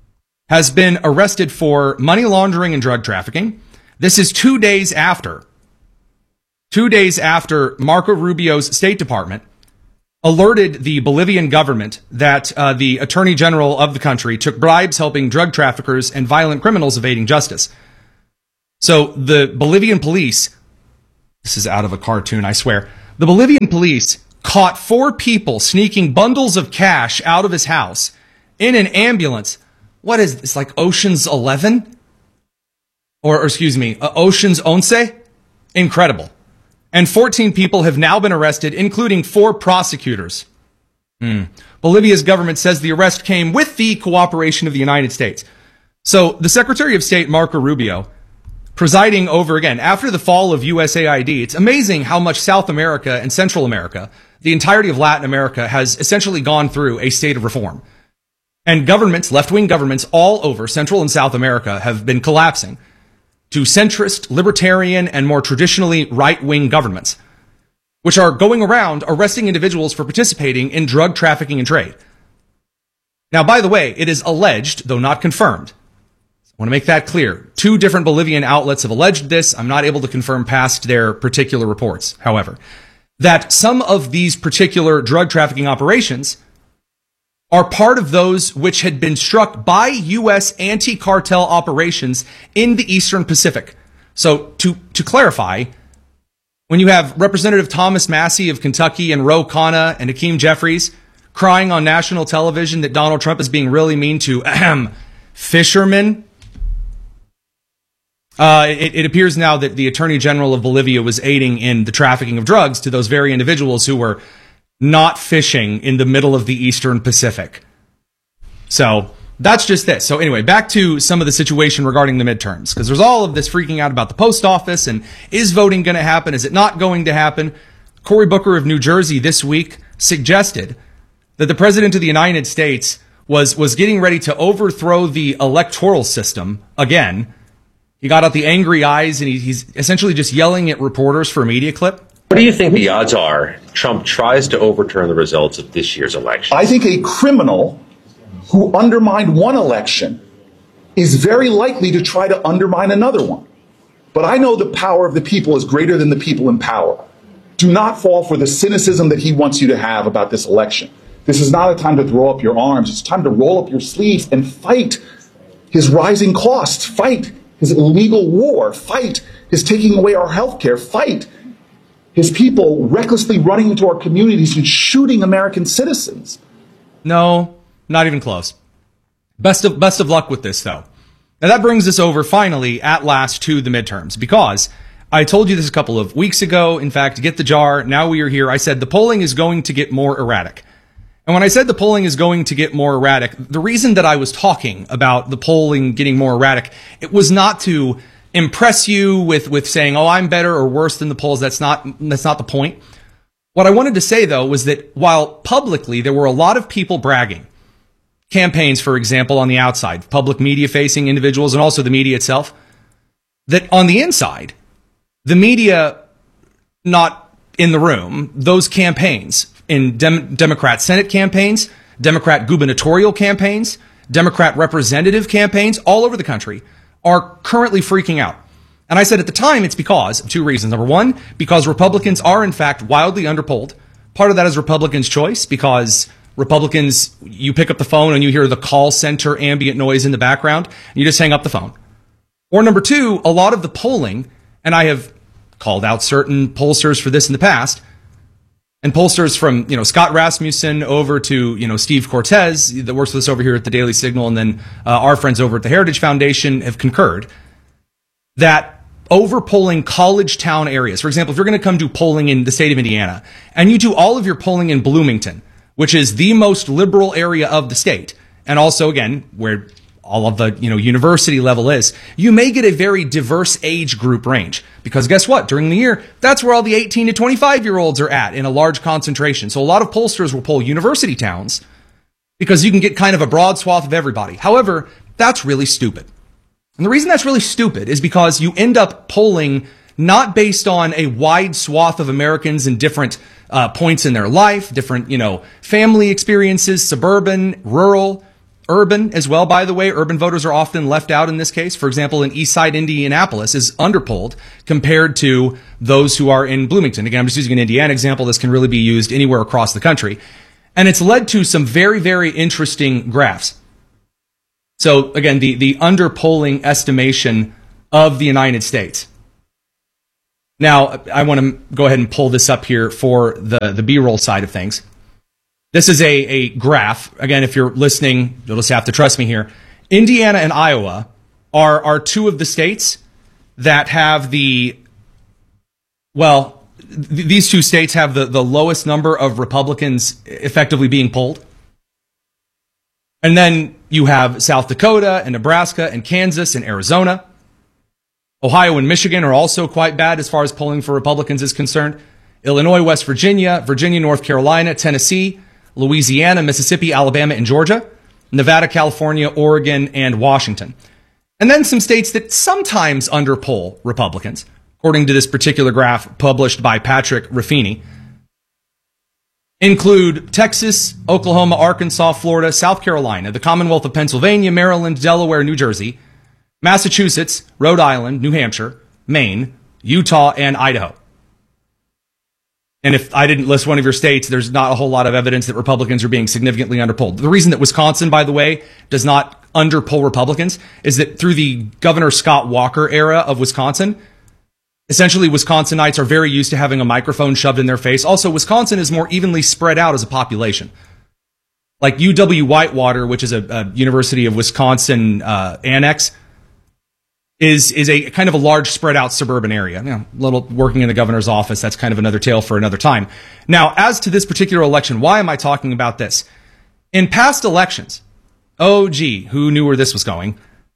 has been arrested for money laundering and drug trafficking. This is two days after, two days after Marco Rubio's State Department alerted the Bolivian government that uh, the attorney general of the country took bribes helping drug traffickers and violent criminals evading justice. So the Bolivian police, this is out of a cartoon, I swear, the Bolivian police caught four people sneaking bundles of cash out of his house in an ambulance. What is this, like Ocean's eleven? Or, or excuse me, uh, Ocean's Once? Incredible. And fourteen people have now been arrested, including four prosecutors. Hmm. Bolivia's government says the arrest came with the cooperation of the United States. So the Secretary of State, Marco Rubio, presiding over, again, after the fall of U S A I D, it's amazing how much South America and Central America, the entirety of Latin America, has essentially gone through a state of reform. And governments, left-wing governments all over Central and South America have been collapsing to centrist, libertarian, and more traditionally right-wing governments, which are going around arresting individuals for participating in drug trafficking and trade. Now, by the way, it is alleged, though not confirmed. I want to make that clear. Two different Bolivian outlets have alleged this. I'm not able to confirm past their particular reports, however, that some of these particular drug trafficking operations are part of those which had been struck by U S anti-cartel operations in the Eastern Pacific. So to, to clarify, when you have Representative Thomas Massie of Kentucky and Ro Khanna and Hakeem Jeffries crying on national television that Donald Trump is being really mean to ahem, fishermen, uh, it, it appears now that the Attorney General of Bolivia was aiding in the trafficking of drugs to those very individuals who were not fishing in the middle of the Eastern Pacific. So that's just this. So anyway, back to some of the situation regarding the midterms, because there's all of this freaking out about the post office and is voting going to happen? Is it not going to happen? Cory Booker of New Jersey this week suggested that the president of the United States was, was getting ready to overthrow the electoral system again. He got out the angry eyes and he, he's essentially just yelling at reporters for a media clip. What do you think the odds are Trump tries to overturn the results of this year's election? I think a criminal who undermined one election is very likely to try to undermine another one. But I know the power of the people is greater than the people in power. Do not fall for the cynicism that he wants you to have about this election. This is not a time to throw up your arms. It's time to roll up your sleeves and fight his rising costs, fight his illegal war, fight his taking away our health care, fight his people recklessly running into our communities and shooting American citizens. No, not even close. Best of, best of luck with this, though. Now that brings us over, finally, at last, to the midterms, because I told you this a couple of weeks ago. In fact, get the jar. Now we are here. I said the polling is going to get more erratic. And when I said the polling is going to get more erratic, the reason that I was talking about the polling getting more erratic, it was not to impress you with, with saying, oh, I'm better or worse than the polls. That's not, that's not the point. What I wanted to say, though, was that while publicly there were a lot of people bragging, campaigns, for example, on the outside, public media-facing individuals and also the media itself, that on the inside, the media not in the room, those campaigns in Dem- Democrat Senate campaigns, Democrat gubernatorial campaigns, Democrat representative campaigns all over the country are currently freaking out. And I said at the time it's because of two reasons. Number one, because Republicans are in fact wildly underpolled. Part of that is Republicans' choice, because Republicans, you pick up the phone and you hear the call center ambient noise in the background, and you just hang up the phone. Or number two, a lot of the polling, and I have called out certain pollsters for this in the past, and pollsters from, you know, Scott Rasmussen over to, you know, Steve Cortez that works with us over here at the Daily Signal, and then uh, our friends over at the Heritage Foundation have concurred that overpolling college town areas, for example, if you're going to come do polling in the state of Indiana and you do all of your polling in Bloomington, which is the most liberal area of the state, and also, again, where all of the, you know, university level is, you may get a very diverse age group range. Because guess what? During the year, that's where all the eighteen to twenty-five year olds are at in a large concentration. So a lot of pollsters will poll university towns because you can get kind of a broad swath of everybody. However, that's really stupid. And the reason that's really stupid is because you end up polling not based on a wide swath of Americans in different uh, points in their life, different, you know, family experiences, suburban, rural. urban as well, by the way. Urban voters are often left out in this case. For example, in Eastside Indianapolis is underpolled compared to those who are in Bloomington. Again, I'm just using an Indiana example. This can really be used anywhere across the country. And it's led to some very, very interesting graphs. So again, the, the underpolling estimation of the United States. Now, I want to go ahead and pull this up here for the, the B-roll side of things. This is a, a graph. Again, if you're listening, you'll just have to trust me here. Indiana and Iowa are, are two of the states that have the, well, th- these two states have the, the lowest number of Republicans effectively being polled. And then you have South Dakota and Nebraska and Kansas and Arizona. Ohio and Michigan are also quite bad as far as polling for Republicans is concerned. Illinois, West Virginia, Virginia, North Carolina, Tennessee, Louisiana, Mississippi, Alabama, and Georgia, Nevada, California, Oregon, and Washington. And then some states that sometimes underpoll Republicans, according to this particular graph published by Patrick Ruffini, include Texas, Oklahoma, Arkansas, Florida, South Carolina, the Commonwealth of Pennsylvania, Maryland, Delaware, New Jersey, Massachusetts, Rhode Island, New Hampshire, Maine, Utah, and Idaho. And if I didn't list one of your states, there's not a whole lot of evidence that Republicans are being significantly underpolled. The reason that Wisconsin, by the way, does not underpoll Republicans is that through the Governor Scott Walker era of Wisconsin, essentially Wisconsinites are very used to having a microphone shoved in their face. Also, Wisconsin is more evenly spread out as a population. Like U W-Whitewater, which is a, a University of Wisconsin uh, annex, is is a kind of a large spread out suburban area. You know, little working in the governor's office, that's kind of another tale for another time. Now, as to this particular election, why am I talking about this? In past elections, oh gee, who knew where this was going?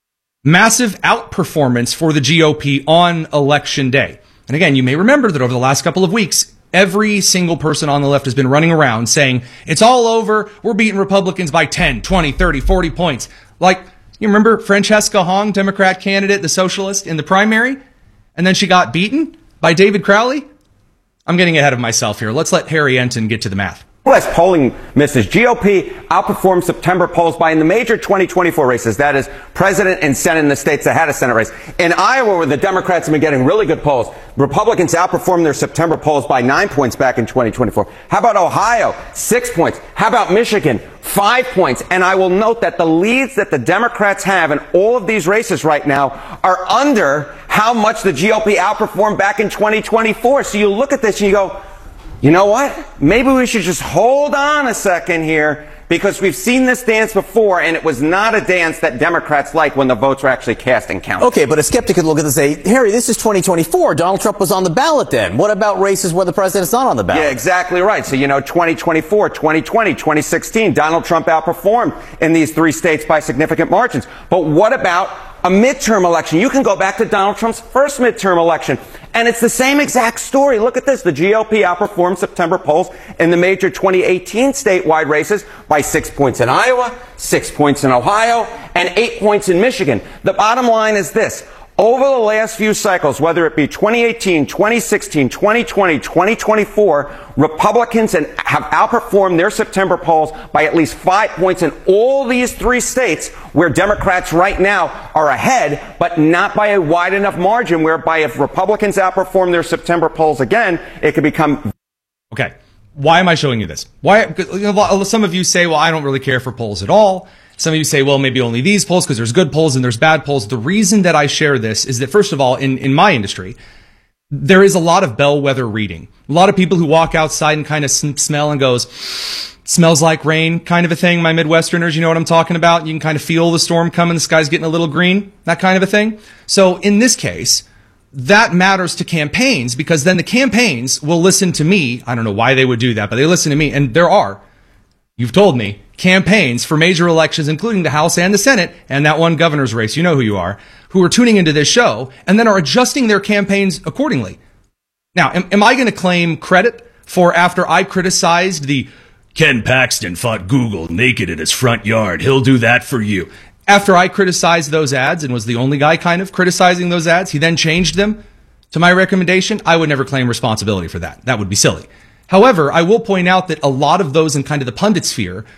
Massive outperformance for the G O P on election day. And again, you may remember that over the last couple of weeks, every single person on the left has been running around saying, it's all over, we're beating Republicans by ten, twenty, thirty, forty points. Like, you remember Francesca Hong, Democrat candidate, the socialist, in the primary? And then she got beaten by David Crowley? I'm getting ahead of myself here. Let's let Harry Enton get to the math. U S polling misses. G O P outperformed September polls by in the major twenty twenty-four races. That is president and Senate in the states that had a Senate race. In Iowa, where the Democrats have been getting really good polls, Republicans outperformed their September polls by nine points back in twenty twenty-four. How about Ohio? Six points. How about Michigan? Five points. And I will note that the leads that the Democrats have in all of these races right now are under how much the G O P outperformed back in twenty twenty-four. So you look at this and you go, you know what? Maybe we should just hold on a second here, because we've seen this dance before, and it was not a dance that Democrats like when the votes were actually cast and counted. Okay, but a skeptic could look at this and say, Harry, this is twenty twenty-four. Donald Trump was on the ballot then. What about races where the president's not on the ballot? Yeah, exactly right. So, you know, twenty twenty-four, twenty twenty, twenty sixteen, Donald Trump outperformed in these three states by significant margins. But what about a midterm election? You can go back to Donald Trump's first midterm election, and it's the same exact story. Look at this. The G O P outperformed September polls in the major twenty eighteen statewide races by six points in Iowa, six points in Ohio, and eight points in Michigan. The bottom line is this. Over the last few cycles, whether it be twenty eighteen, twenty sixteen, twenty twenty, twenty twenty-four, Republicans have outperformed their September polls by at least five points in all these three states, where Democrats right now are ahead, but not by a wide enough margin, whereby if Republicans outperform their September polls again, it could become... Okay. Why am I showing you this? Why? Some of you say, well, I don't really care for polls at all. Some of you say, well, maybe only these polls, because there's good polls and there's bad polls. The reason that I share this is that, first of all, in, in my industry, there is a lot of bellwether reading. A lot of people who walk outside and kind of smell and goes, smells like rain kind of a thing. My Midwesterners, you know what I'm talking about. You can kind of feel the storm coming. The sky's getting a little green, that kind of a thing. So in this case, that matters to campaigns, because then the campaigns will listen to me. I don't know why they would do that, but they listen to me. And there are, you've told me, campaigns for major elections, including the House and the Senate and that one governor's race, you know who you are, who are tuning into this show and then are adjusting their campaigns accordingly. Now, am, am I going to claim credit for, after I criticized the Ken Paxton fought Google naked in his front yard, he'll do that for you? After I criticized those ads and was the only guy kind of criticizing those ads, he then changed them to my recommendation. I would never claim responsibility for that. That would be silly. However, I will point out that a lot of those in kind of the pundit sphere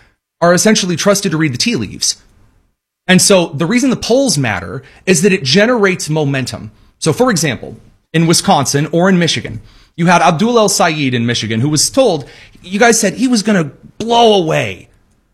are essentially trusted to read the tea leaves. And so the reason the polls matter is that it generates momentum. So for example, in Wisconsin or in Michigan, you had Abdul El Sayed in Michigan, who was told, you guys said he was going to blow away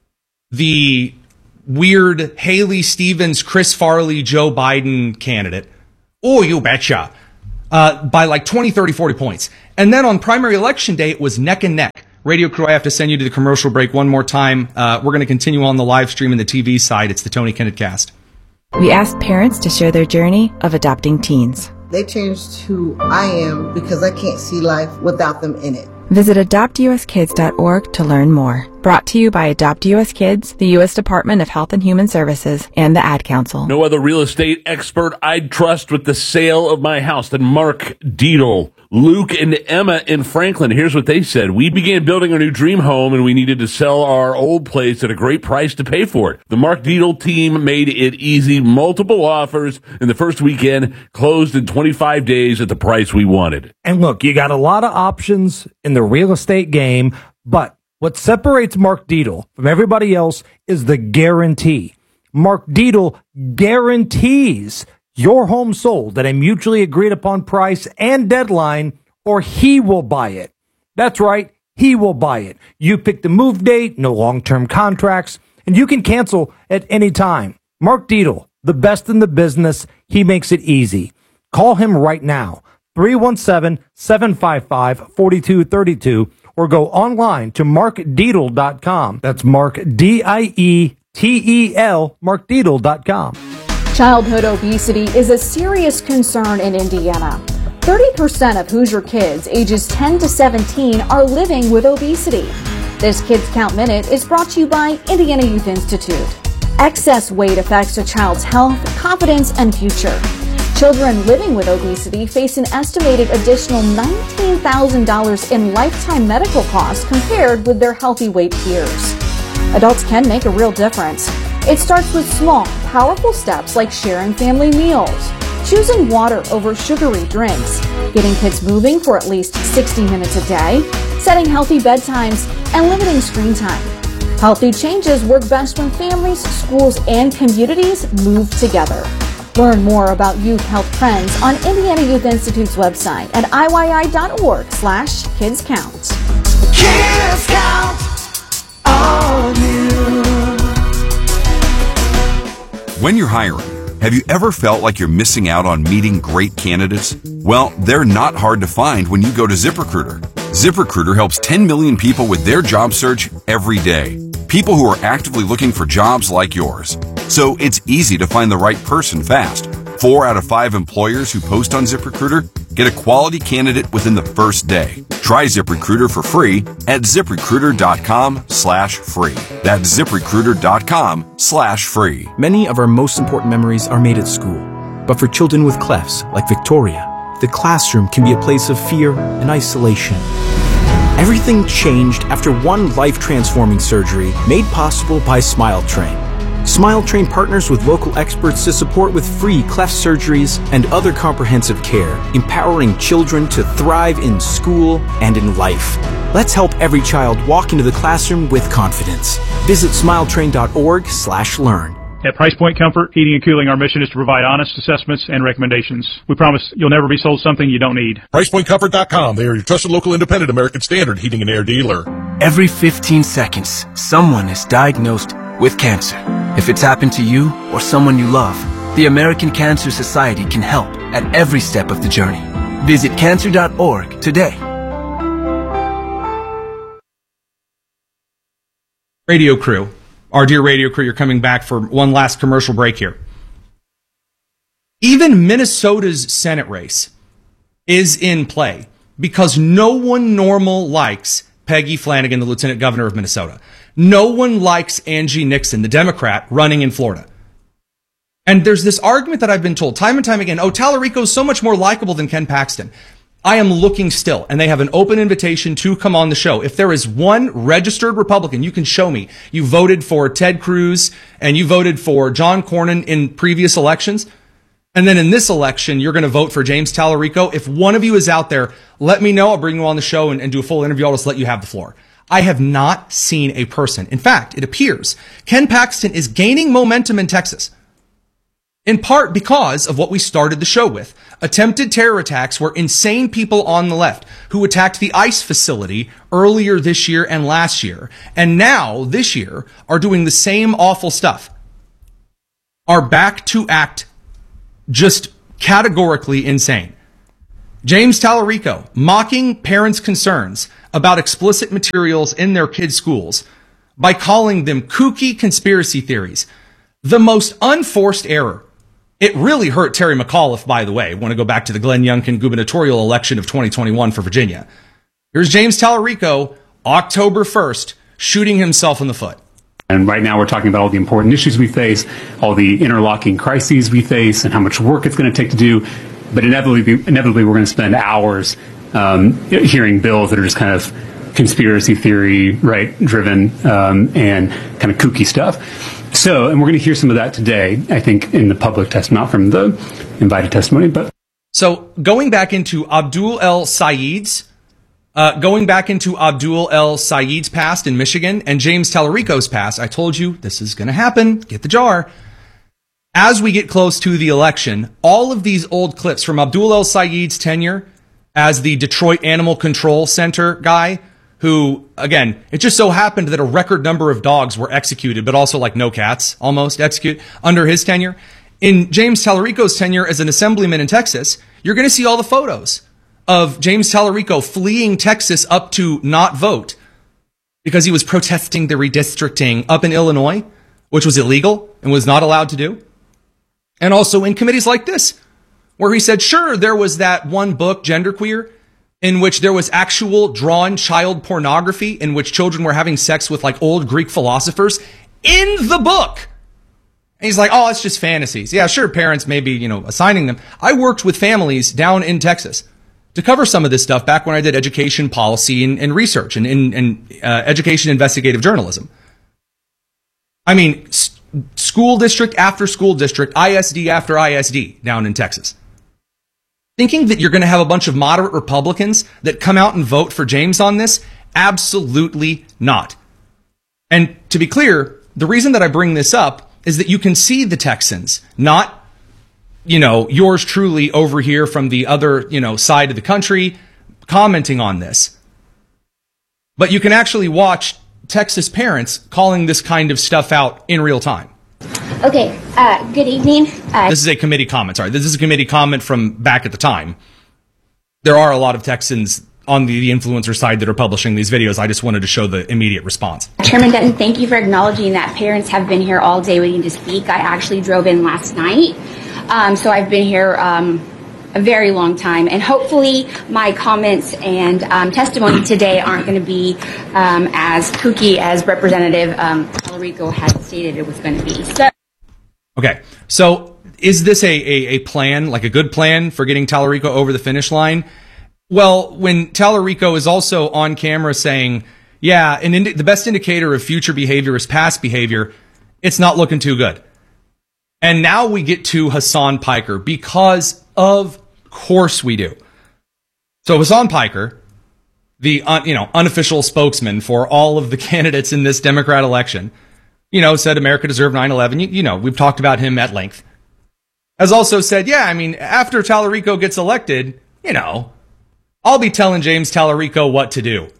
the weird Haley Stevens, Chris Farley, Joe Biden candidate. Oh, you betcha. Uh, by like twenty, thirty, forty points. And then on primary election day, it was neck and neck. Radio crew, I have to send you to the commercial break one more time. Uh, we're going to continue on the live stream and the T V side. It's the Tony Kinnett Cast. We asked parents to share their journey of adopting teens. They changed who I am because I can't see life without them in it. Visit adopt u s kids dot org to learn more. Brought to you by Adopt U S Kids, the U S Department of Health and Human Services, and the Ad Council. No other real estate expert I'd trust with the sale of my house than Mark Dietl. Luke and Emma in Franklin, here's what they said. We began building our new dream home and we needed to sell our old place at a great price to pay for it. The Mark Dietl team made it easy. Multiple offers in the first weekend, closed in twenty-five days at the price we wanted. And look, you got a lot of options in the real estate game, but what separates Mark Dietl from everybody else is the guarantee. Mark Dietl guarantees your home sold at a mutually agreed upon price and deadline, or he will buy it. That's right, he will buy it. You pick the move date, no long-term contracts, and you can cancel at any time. Mark Dietl, the best in the business, he makes it easy. Call him right now, three one seven, seven five five, four two three two, or go online to mark dietl dot com. That's Mark, D I E T E L, mark dietl dot com. Childhood obesity is a serious concern in Indiana. thirty percent of Hoosier kids ages ten to seventeen are living with obesity. This Kids Count Minute is brought to you by Indiana Youth Institute. Excess weight affects a child's health, confidence, and future. Children living with obesity face an estimated additional nineteen thousand dollars in lifetime medical costs compared with their healthy weight peers. Adults can make a real difference. It starts with small, powerful steps like sharing family meals, choosing water over sugary drinks, getting kids moving for at least sixty minutes a day, setting healthy bedtimes, and limiting screen time. Healthy changes work best when families, schools, and communities move together. Learn more about youth health trends on Indiana Youth Institute's website at I Y I dot org slash kids count. Kids Count on you. When you're hiring, have you ever felt like you're missing out on meeting great candidates? Well, they're not hard to find when you go to ZipRecruiter. ZipRecruiter helps ten million people with their job search every day. People who are actively looking for jobs like yours. So it's easy to find the right person fast. Four out of five employers who post on ZipRecruiter get a quality candidate within the first day. Try ZipRecruiter for free at ZipRecruiter.com slash free. That's ZipRecruiter.com slash free. Many of our most important memories are made at school. But for children with clefts, like Victoria, the classroom can be a place of fear and isolation. Everything changed after one life-transforming surgery made possible by SmileTrain. SmileTrain partners with local experts to support with free cleft surgeries and other comprehensive care, empowering children to thrive in school and in life. Let's help every child walk into the classroom with confidence. Visit smiletrain.org slash learn. At Price Point Comfort Heating and Cooling, our mission is to provide honest assessments and recommendations. We promise you'll never be sold something you don't need. price point comfort dot com. They are your trusted local independent American Standard heating and air dealer. Every fifteen seconds, someone is diagnosed with cancer. If it's happened to you or someone you love, the American Cancer Society can help at every step of the journey. Visit cancer dot org today. Radio crew, our dear radio crew, you're coming back for one last commercial break here. Even Minnesota's Senate race is in play because no one normal likes Peggy Flanagan, the Lieutenant Governor of Minnesota. No one likes Angie Nixon, the Democrat running in Florida. And there's this argument that I've been told time and time again, oh, Tallarico's so much more likable than Ken Paxton. I am looking still, and they have an open invitation to come on the show. If there is one registered Republican, you can show me. You voted for Ted Cruz and you voted for John Cornyn in previous elections. And then in this election, you're going to vote for James Tallarico. If one of you is out there, let me know. I'll bring you on the show and, and do a full interview. I'll just let you have the floor. I have not seen a person. In fact, it appears Ken Paxton is gaining momentum in Texas, in part because of what we started the show with. Attempted terror attacks were insane people on the left who attacked the ICE facility earlier this year and last year, and now this year are doing the same awful stuff, are back to act just categorically insane. James Tallarico mocking parents' concerns about explicit materials in their kids' schools by calling them kooky conspiracy theories. The most unforced error. It really hurt Terry McAuliffe, by the way. I want to go back to the Glenn Youngkin gubernatorial election of twenty twenty-one for Virginia. Here's James Tallarico, October first, shooting himself in the foot. And right now we're talking about all the important issues we face, all the interlocking crises we face, and how much work it's going to take to do. But inevitably, inevitably we're going to spend hours um, hearing bills that are just kind of conspiracy theory, right, driven, um, and kind of kooky stuff. So, and we're going to hear some of that today, I think, in the public testimony, not from the invited testimony. But so going back into Abdul El Sayed's Uh, going back into Abdul El Sayed's past in Michigan and James Tallarico's past, I told you this is going to happen. Get the jar. As we get close to the election, all of these old clips from Abdul El Sayed's tenure as the Detroit Animal Control Center guy, who, again, it just so happened that a record number of dogs were executed, but also like no cats almost executed under his tenure. In James Tallarico's tenure as an assemblyman in Texas, you're going to see all the photos of James Tallarico fleeing Texas up to not vote because he was protesting the redistricting up in Illinois, which was illegal and was not allowed to do. And also in committees like this, where he said, sure, there was that one book, Genderqueer, in which there was actual drawn child pornography in which children were having sex with like old Greek philosophers in the book. And he's like, oh, it's just fantasies. Yeah, sure, parents may be, you know, assigning them. I worked with families down in Texas to cover some of this stuff back when I did education policy and, and research and, and, and uh, education investigative journalism. I mean, s- school district after school district, I S D after I S D down in Texas. Thinking that you're going to have a bunch of moderate Republicans that come out and vote for James on this? Absolutely not. And to be clear, the reason that I bring this up is that you can see the Texans, not you know, yours truly over here from the other, you know, side of the country commenting on this. But you can actually watch Texas parents calling this kind of stuff out in real time. Okay, uh, good evening. Uh, this is a committee comment. Sorry, this is a committee comment from back at the time. There are a lot of Texans on the, the influencer side that are publishing these videos. I just wanted to show the immediate response. Chairman Dutton, thank you for acknowledging that parents have been here all day waiting to speak. I actually drove in last night. Um, so I've been here um, a very long time, and hopefully my comments and um, testimony today aren't going to be um, as kooky as Representative um, Tallarico had stated it was going to be. So- okay, so is this a, a, a plan, like a good plan for getting Tallarico over the finish line? Well, when Tallarico is also on camera saying, yeah, an indi- the best indicator of future behavior is past behavior, it's not looking too good. And now we get to Hassan Piker, because of course we do. So Hassan Piker, the un, you know unofficial spokesman for all of the candidates in this Democrat election, you know, said America deserved nine eleven. You, you know, we've talked about him at length. Has also said, yeah, I mean, after Tallarico gets elected, you know, I'll be telling James Tallarico what to do.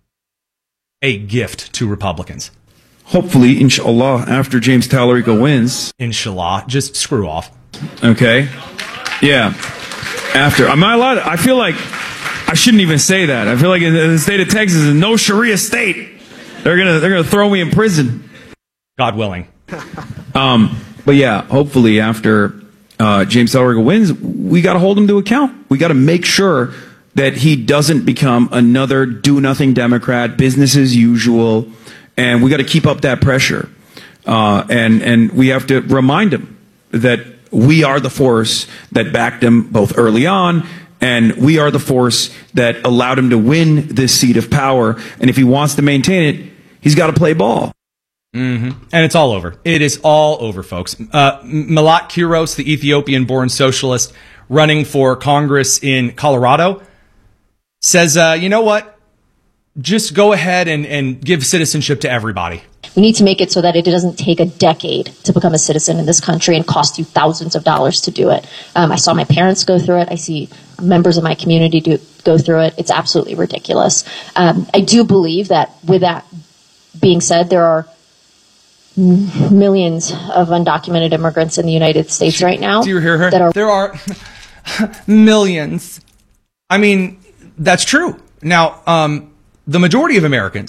A gift to Republicans. Hopefully, inshallah, after James Tallarico wins. Inshallah, just screw off. Okay. Yeah. After. Am I allowed? I feel like I shouldn't even say that. I feel like in the state of Texas is no Sharia state. They're gonna they're gonna throw me in prison. God willing. Um. But yeah, hopefully after uh, James Tallarico wins, we got to hold him to account. We got to make sure that he doesn't become another do-nothing Democrat, business as usual. And we got to keep up that pressure. Uh, and, and we have to remind him that we are the force that backed him both early on, and we are the force that allowed him to win this seat of power. And if he wants to maintain it, he's got to play ball. Mm-hmm. And it's all over. It is all over, folks. Uh, Malat Kiros, the Ethiopian-born socialist running for Congress in Colorado, says, uh, you know what? Just go ahead and, and give citizenship to everybody. We need to make it so that it doesn't take a decade to become a citizen in this country and cost you thousands of dollars to do it. Um, I saw my parents go through it. I see members of my community do go through it. It's absolutely ridiculous. Um, I do believe that with that being said, there are millions of undocumented immigrants in the United States right now. Do you hear her? That are- there are millions. I mean, that's true. Now, um, the majority of Americans